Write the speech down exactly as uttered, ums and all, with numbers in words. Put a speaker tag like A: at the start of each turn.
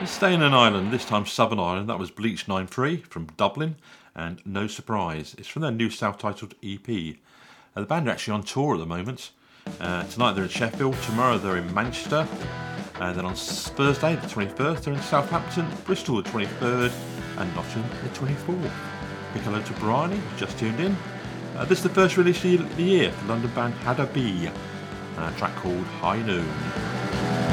A: Staying in Ireland, this time Southern Ireland, that was Bleach nine three from Dublin, and No Surprise. It's from their new self-titled E P. Uh, the band are actually on tour at the moment. Uh, tonight they're in Sheffield, tomorrow they're in Manchester, and then on Thursday the twenty-first they're in Southampton, Bristol the twenty-third, and Nottingham the twenty-fourth. Big hello to Bryony, who's just tuned in. Uh, this is the first release of the year for London band Hadda B, a track called High Noon.